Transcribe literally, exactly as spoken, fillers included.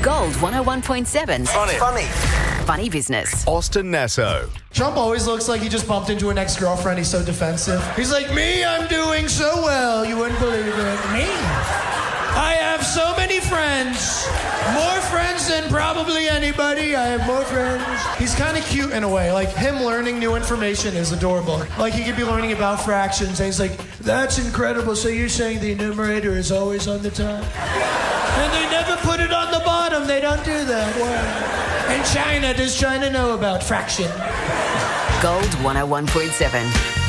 Gold one oh one point seven. Funny. Funny. Funny Business. Austin Nasso. Trump always looks like he just bumped into an ex-girlfriend. He's so defensive. He's like, me, I'm doing so well. You wouldn't believe it. Me? I have so many friends. More friends than probably anybody. I have more friends. He's kind of cute in a way. Like, him learning new information is adorable. Like, he could be learning about fractions, and he's like, that's incredible. So you're saying the numerator is always on the top? And they never put it on the bottom. They don't do that. Why? In China, does China know about fraction? Gold one oh one point seven.